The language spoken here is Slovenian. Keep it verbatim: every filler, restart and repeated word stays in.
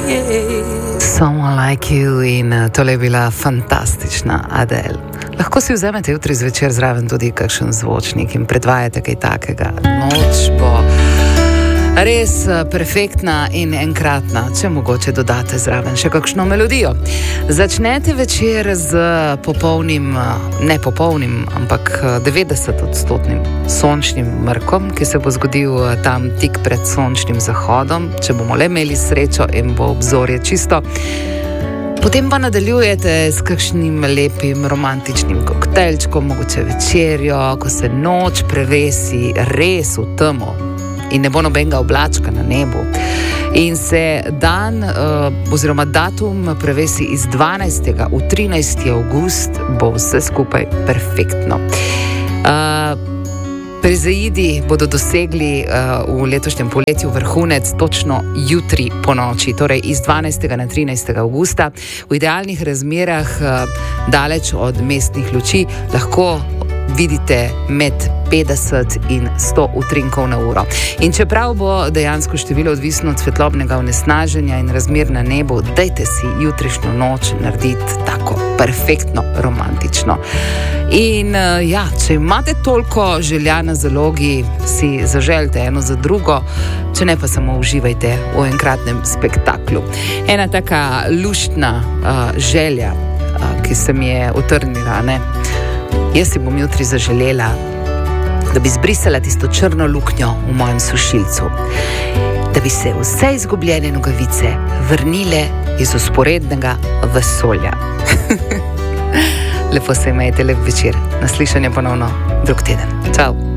Someone like you in tole je bila fantastična Adele. Lahko si vzamete jutri zvečer zraven tudi kakšen zvočnik in predvajate kaj takega. Noč bo res perfektna in enkratna, če mogoče dodate zraven še kakšno melodijo. Začnete večer z popolnim, ne popolnim, ampak devetdeset odstotnim sončnim mrkom, ki se bo zgodil tam tik pred sončnim zahodom, če bomo le imeli srečo in bo obzorje čisto. Potem pa nadaljujete s kakšnim lepim romantičnim koktejlčkom, mogoče večerjo, ko se noč prevesi res v temo in ne bo nobenega oblačka na nebu. In se dan uh, oziroma datum prevesi iz dvanajstega v trinajsti avgust, bo vse skupaj perfektno. Uh, Prezaidi bodo dosegli uh, v letošnjem poletju vrhunec točno jutri po noči, torej iz dvanajstega na trinajstega avgusta. V idealnih razmerah, uh, daleč od mestnih luči, lahko vidite med petdeset in sto utrinkov na uro. In čeprav bo dejansko število odvisno od svetlobnega onesnaženja in razmer na nebu, dajte si jutrišnjo noč narediti tako perfektno romantično. In ja, če imate toliko želja na zalogi, si zaželite eno za drugo, če ne pa samo uživajte v enkratnem spektaklu. Ena taka luštna uh, želja, uh, ki se mi je utrnila, ne? Jaz si bom jutri zaželela, da bi zbrisala tisto črno luknjo v mojem sušilcu, da bi se vse izgubljene nogavice vrnile iz vzporednega vesolja. Lepo se imejte, lep večer. Naslišanje ponovno drug teden. Čau.